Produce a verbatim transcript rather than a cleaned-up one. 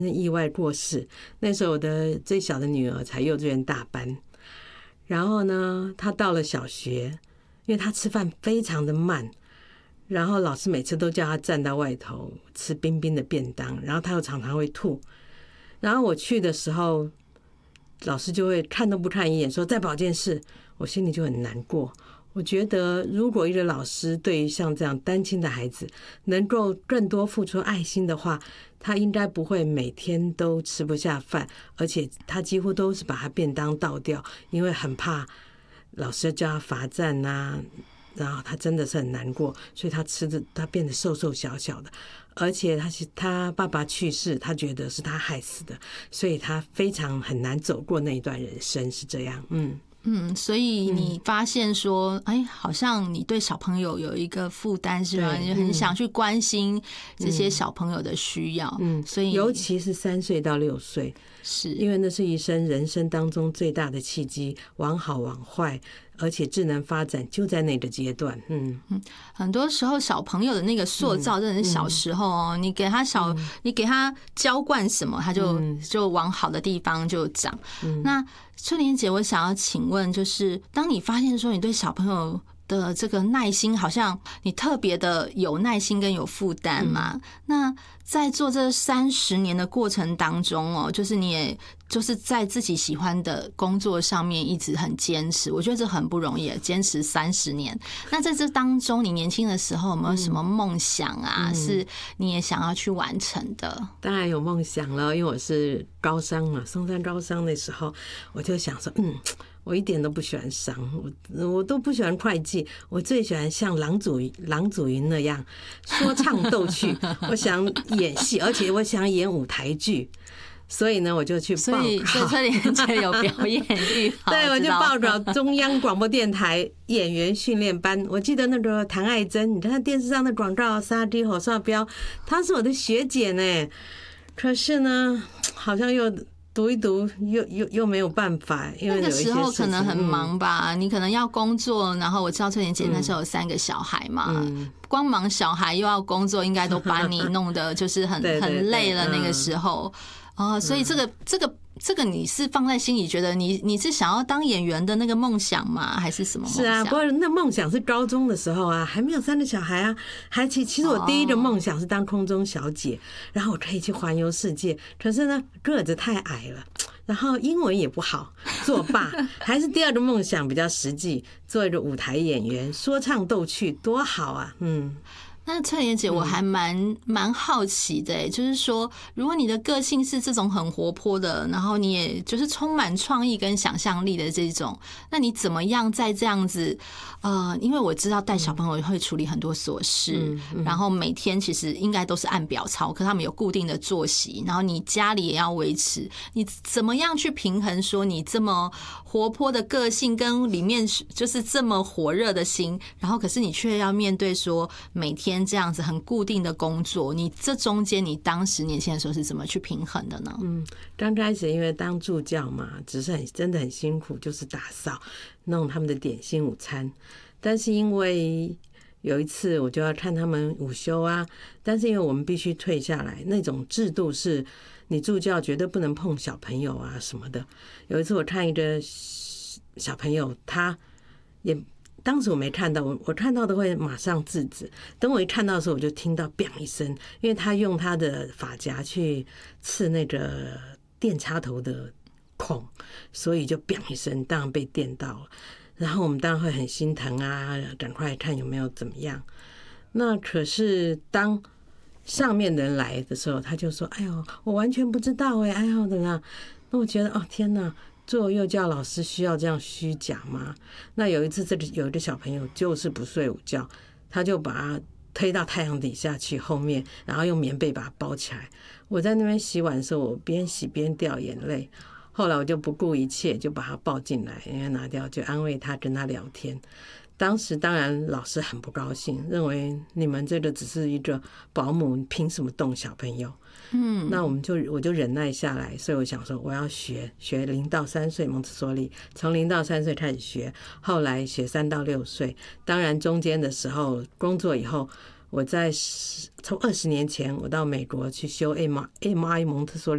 意外过世。那时候我的最小的女儿才幼稚园大班，然后呢，她到了小学，因为她吃饭非常的慢，然后老师每次都叫她站到外头吃冰冰的便当，然后她又常常会吐。然后我去的时候，老师就会看都不看一眼，说在保健室，我心里就很难过。我觉得，如果一个老师对于像这样单亲的孩子能够更多付出爱心的话，他应该不会每天都吃不下饭，而且他几乎都是把他便当倒掉，因为很怕老师叫他罚站啊，然后他真的是很难过，所以他吃的他变得瘦瘦小小的，而且他他爸爸去世，他觉得是他害死的，所以他非常很难走过那一段人生，是这样，嗯。 嗯，所以你发现说，哎，好像你对小朋友有一个负担，是吧？你很想去关心这些小朋友的需要，嗯，所以尤其是三岁到六岁， 是因为那是一生人生当中最大的契机，往好往坏，而且智能发展就在那个阶段，嗯嗯，很多时候小朋友的那个塑造，真的是小时候哦，你给他小，你给他浇灌什么，他就就往好的地方就长。那翠莲姐，我想要请问，就是当你发现说你对小朋友的这个耐心，好像你特别的有耐心跟有负担嘛？嗯、那在做这三十年的过程当中哦，就是你也就是在自己喜欢的工作上面一直很坚持，我觉得这很不容易，坚持三十年。那在这当中，你年轻的时候有没有什么梦想啊？嗯、是你也想要去完成的？ 当然有梦想了，因为我是高商嘛，松山高商那时候我就想说，嗯。我一点都不喜欢商，我我都不喜欢会计，我最喜欢像郎祖郎祖筠那样说唱逗趣。我想演戏，而且我想演舞台剧，所以呢，我就去报考。所以， 所以翠莲姐有表演欲。 对，我就报考中央广播电台演员训练班。我记得那个谭爱珍，你看电视上的广告，杀鸡火烧标，她是我的学姐呢。可是呢，好像又。读一读又又又没有办法，因为那个时候可能很忙吧，嗯、你可能要工作，然后我知道翠莲姐那时候有三个小孩嘛，嗯、光忙小孩又要工作，应该都把你弄得就是很对对对很累了。那个时候，哦、嗯，所以这个这个这个你是放在心里，觉得你你是想要当演员的那个梦想吗？还是什么梦想？ 是啊，不过那梦想是高中的时候啊，还没有三个小孩啊，还其其实我第一个梦想是当空中小姐，哦、然后我可以去环游世界。可是呢，个子太矮了。然后英文也不好，作罢。还是第二个梦想比较实际，做一个舞台演员，说唱逗趣，多好啊！嗯。 那翠莲姐，我还蛮蛮好奇的、欸，就是说，如果你的个性是这种很活泼的，然后你也就是充满创意跟想象力的这种，那你怎么样在这样子？呃，因为我知道带小朋友会处理很多琐事，嗯嗯、然后每天其实应该都是按表操，可他们有固定的作息，然后你家里也要维持，你怎么样去平衡说你这么活泼的个性跟里面就是这么火热的心，然后可是你却要面对说每天这样子很固定的工作，你这中间你当时年轻的时候是怎么去平衡的呢？ 嗯，刚开始因为当助教嘛，只是很真的很辛苦，就是打扫弄他们的点心午餐。但是因为有一次我就要看他们午休啊，但是因为我们必须退下来，那种制度是你助教绝对不能碰小朋友啊什么的。有一次我看一个小朋友，他也当时我没看到，我我看到的会马上制止。等我一看到的时候，我就听到 biang 一声，因为他用他的发夹去刺那个电插头的孔，所以就 biang 一声，当然被电到了。然后我们当然会很心疼啊，赶快看有没有怎么样。那可是当上面的人来的时候，他就说：“哎呦，我完全不知道哎、欸，哎呦，怎么样？”那我觉得哦，天哪！做幼教老师需要这样虚假吗？那有一次，这里有一个小朋友就是不睡午觉，他就把他推到太阳底下去后面，然后用棉被把他包起来。我在那边洗碗的时候，我边洗边掉眼泪。后来我就不顾一切，就把他抱进来，因为拿掉就安慰他，跟他聊天。当时当然老师很不高兴，认为你们这个只是一个保姆，凭什么动小朋友？嗯，那我们就我就忍耐下来，所以我想说我要学学零到三岁蒙特梭利，从零到三岁开始学，后来学三到六岁。当然中间的时候工作以后，我在从二十年前我到美国去修 M I 蒙特梭利。